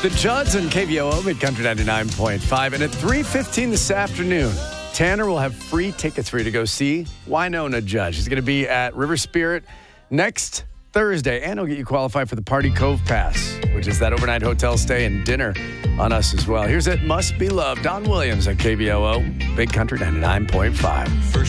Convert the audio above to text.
The Judds and KVOO, Mid-Country 99.5. And at 3:15 this afternoon, Tanner will have free tickets for you to go see Wynonna Judge. He's going to be at River Spirit next Thursday, and he'll get you qualified for the Party Cove Pass, which is that overnight hotel stay and dinner on us as well. Here's It Must Be Love, Don Williams at KVOO, Big Country 99.5.